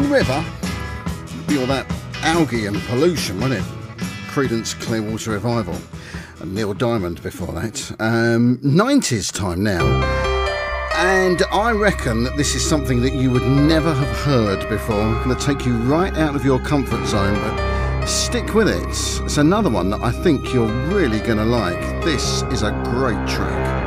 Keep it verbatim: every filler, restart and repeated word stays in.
Green River, be all that algae and pollution, wouldn't it? Creedence Clearwater Revival. And Neil Diamond before that. Um, nineties time now. And I reckon that this is something that you would never have heard before. I'm going to take you right out of your comfort zone, but stick with it. It's another one that I think you're really going to like. This is a great track.